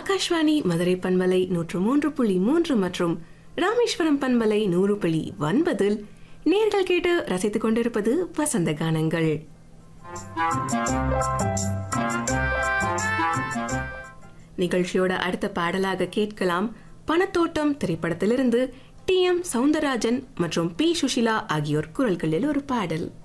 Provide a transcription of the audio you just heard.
ஆகாஷ்வாணி மதுரை பண்பலை 103.3 மற்றும் ராமேஸ்வரம் பண்பலை 100.9 நேர்கள் கேட்டு ரசித்துக் கொண்டிருப்பது வசந்த கானங்கள். நிகழ்ச்சியோட அடுத்த பாடலாக கேட்கலாம் பணத்தோட்டம் திரைப்படத்திலிருந்து டி.எம். சௌந்தரராஜன் மற்றும் பி. சுஷிலா ஆகியோர் குரல்களில் ஒரு பாடல்.